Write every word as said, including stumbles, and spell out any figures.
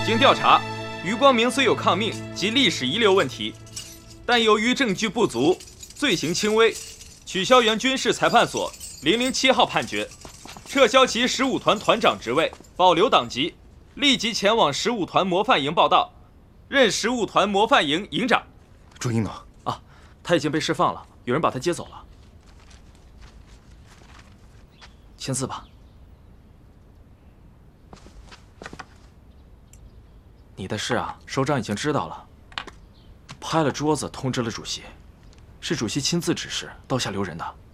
经调查，余光明虽有抗命及历史遗留问题，但由于证据不足，罪行轻微，取消原军事裁判所零零七号判决，撤销其十五团团长职位，保留党籍，立即前往十五团模范营报到，任十五团模范营营长。 朱英呢？ 啊，他已经被释放了，有人把他接走了。签字吧。你的事啊，首长已经知道了，拍了桌子通知了主席，是主席亲自指示刀下留人的。